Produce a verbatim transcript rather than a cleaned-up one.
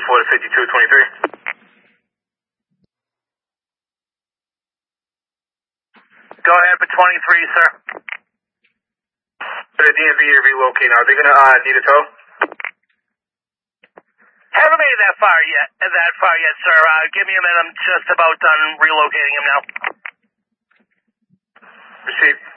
four to fifty-two twenty-three. Go ahead for twenty-three, sir. For the D M V to relocate now, are they going to uh, need a tow? Haven't made it that far yet, that far yet, sir. Uh, give me a minute, I'm just about done relocating him now. Received.